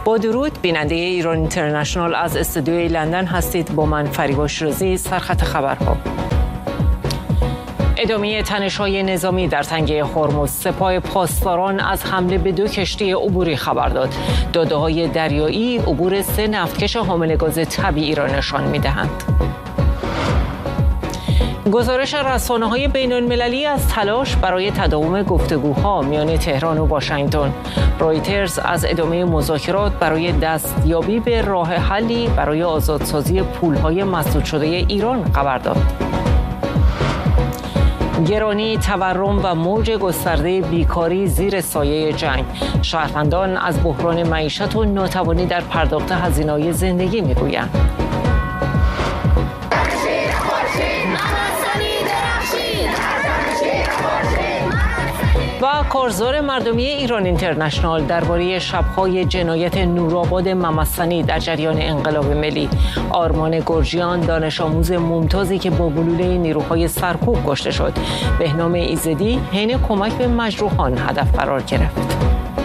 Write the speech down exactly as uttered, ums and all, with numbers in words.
با درود، بیننده ایران اینترنشنال از استودیوی لندن هستید. با من فریبا شیرازی. سرخط خبرها: ادامه تنش‌های نظامی در تنگه هرمز. سپاه پاسداران از حمله به دو کشتی عبوری خبر داد. داده‌های دریایی عبور سه نفتکش حامل گاز طبیعی را نشان می‌دهند. گزارش رسانه‌های بین‌المللی از تلاش برای تداوم گفتگوها میان تهران و واشنگتن. رایترز از ادامه مذاکرات برای دستیابی به راه حلی برای آزادسازی پول‌های مسدود شده ایران خبر داد. گرانی، تورم و موج گسترده بیکاری زیر سایه جنگ. شهروندان از بحران معیشت و ناتوانی در پرداخت هزینه‌های زندگی میگویند. و کارزار مردمی ایران اینترنشنال درباره شب‌های جنایت نورآباد ممسنی در جریان انقلاب ملی. آرمان گرجیان، دانش آموز ممتازی که با گلوله نیروهای سرکوب کشته شد. بهنام ایزدی حین کمک به مجروحان هدف قرار گرفت.